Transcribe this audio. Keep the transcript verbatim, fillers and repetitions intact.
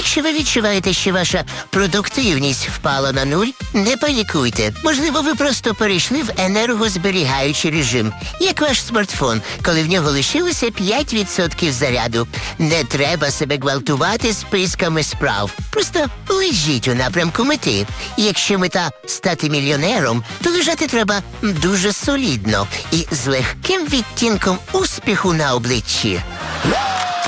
Якщо ви відчуваєте, що ваша продуктивність впала на нуль, не панікуйте. Можливо, ви просто перейшли в енергозберігаючий режим, як ваш смартфон, коли в нього лишилося п'ять відсотків заряду. Не треба себе гвалтувати списками справ. Просто лежіть у напрямку мети. І якщо мета стати мільйонером, то лежати треба дуже солідно і з легким відтінком успіху на обличчі.